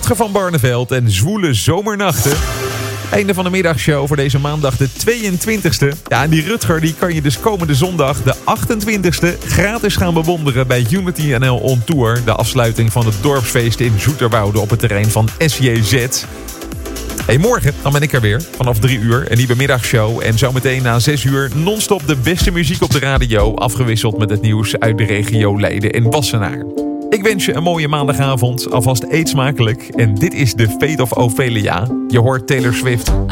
Rutger van Barneveld en Zwoele Zomernachten. Einde van de middagshow voor deze maandag de 22e. Ja, en die Rutger die kan je dus komende zondag de 28e gratis gaan bewonderen bij Unity NL On Tour. De afsluiting van het dorpsfeest in Zoeterwoude op het terrein van SJZ. Hey, morgen dan ben ik er weer vanaf 3 uur. Een nieuwe middagshow. En zometeen na 6 uur non-stop de beste muziek op de radio. Afgewisseld met het nieuws uit de regio Leiden en Wassenaar. Ik wens je een mooie maandagavond. Alvast eet smakelijk. En dit is The Fate of Ophelia. Je hoort Taylor Swift.